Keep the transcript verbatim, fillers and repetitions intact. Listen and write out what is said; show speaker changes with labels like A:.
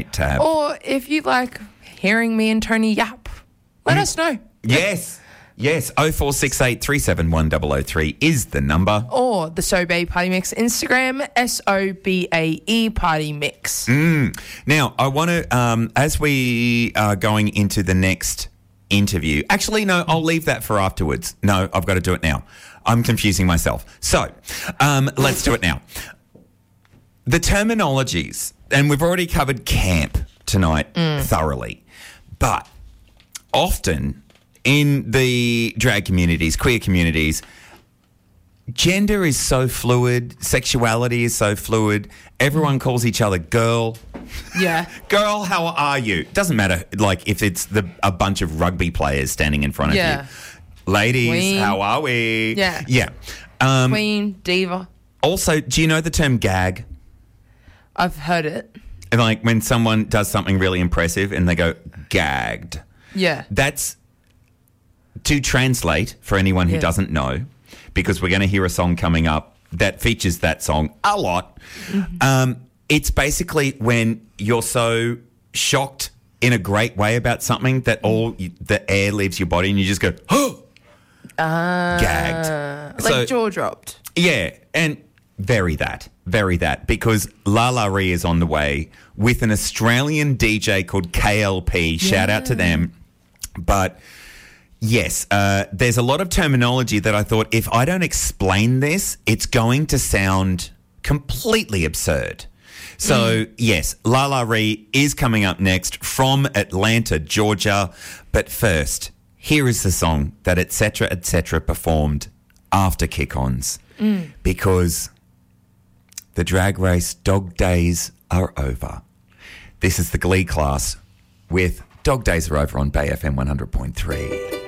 A: tab.
B: Or if you like hearing me and Tony yap, let
A: Mm.
B: us know.
A: Yes. Yes, oh four six eight, three seven one zero zero three is the number.
B: Or the Sobe Party Mix Instagram, S O B A E Party Mix.
A: Mm. Now, I want to, um, as we are going into the next interview, actually, no, I'll leave that for afterwards. No, I've got to do it now. I'm confusing myself. So, um, let's do it now. The terminologies, and we've already covered camp tonight
B: Mm.
A: thoroughly, but often in the drag communities, queer communities, gender is so fluid, sexuality is so fluid. Everyone calls each other girl.
B: Yeah.
A: Girl, how are you? Doesn't matter, like, if it's the a bunch of rugby players standing in front of
B: Yeah.
A: you. Ladies,
B: Queen.
A: how are we?
B: Yeah.
A: Yeah. Um,
B: Queen, diva.
A: also, do you know the term gag?
B: I've heard it.
A: And like when someone does something really impressive and they go gagged.
B: Yeah.
A: That's to translate for anyone who
B: Yeah.
A: doesn't know, because we're going to hear a song coming up that features that song a lot.
B: Mm-hmm.
A: Um, it's basically when you're so shocked in a great way about something that all you, the air leaves your body and you just go, oh,
B: Uh,
A: gagged.
B: Like
A: So-
B: jaw dropped.
A: Yeah, and very that, very that, because La La Ree is on the way with an Australian D J called K L P. Shout out to them. But yes, uh, there's a lot of terminology that I thought if I don't explain this, it's going to sound completely absurd. So, yes, La La Ree is coming up next from Atlanta, Georgia. But first, here is the song that et cetera, et cetera performed after kick-ons.
B: Mm.
A: Because the Drag Race dog days are over. This is the Glee class with Dog Days Are Over on Bay F M one hundred point three.